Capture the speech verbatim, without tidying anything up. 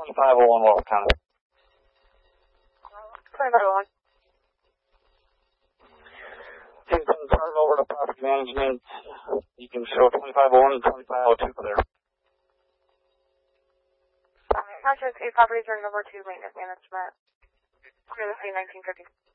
twenty-five oh one Walker County. twenty-five oh one. You can turn over to property management. You can show twenty-five oh one and twenty-five oh two clear. Contract A property turned over to maintenance management. Clear the scene nineteen fifty.